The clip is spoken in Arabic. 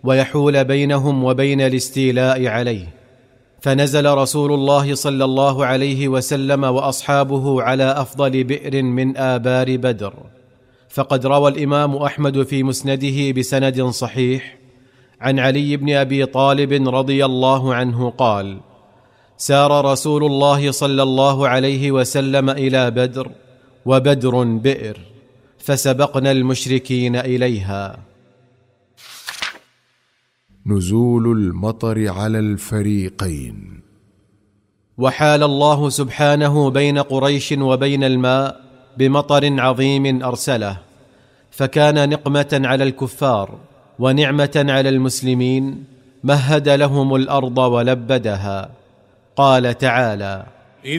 ويحول بينهم وبين الاستيلاء عليه. فنزل رسول الله صلى الله عليه وسلم وأصحابه على أفضل بئر من آبار بدر. فقد روى الإمام أحمد في مسنده بسند صحيح عن علي بن أبي طالب رضي الله عنه قال: سار رسول الله صلى الله عليه وسلم إلى بدر، وبدر بئر، فسبقنا المشركين إليها. نزول المطر على الفريقين. وحال الله سبحانه بين قريش وبين الماء بمطر عظيم أرسله، فكان نقمة على الكفار ونعمة على المسلمين، مهد لهم الأرض ولبدها. قال تعالى: